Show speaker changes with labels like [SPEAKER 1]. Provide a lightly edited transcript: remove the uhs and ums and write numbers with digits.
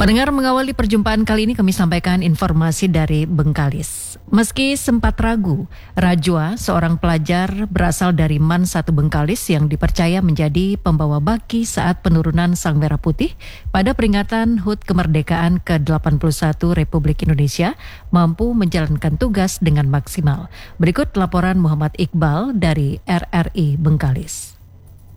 [SPEAKER 1] Pendengar, mengawali perjumpaan kali ini kami sampaikan informasi dari Bengkalis. Meski sempat ragu, Rajwa, seorang pelajar berasal dari MAN 1 Bengkalis yang dipercaya menjadi pembawa baki saat penurunan Sang Merah Putih pada peringatan HUT kemerdekaan ke-81 Republik Indonesia, mampu menjalankan tugas dengan maksimal. Berikut laporan Muhammad Iqbal dari RRI Bengkalis.